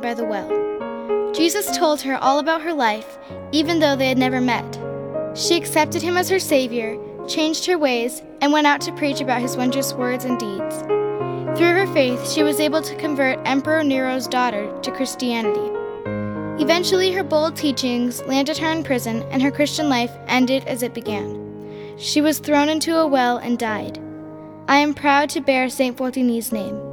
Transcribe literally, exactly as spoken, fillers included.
by the well. Jesus told her all about her life, even though they had never met. She accepted him as her Savior, changed her ways, and went out to preach about his wondrous words and deeds. Through her faith, she was able to convert Emperor Nero's daughter to Christianity. Eventually, her bold teachings landed her in prison, and her Christian life ended as it began. She was thrown into a well and died. I am proud to bear Saint Fortuny's name.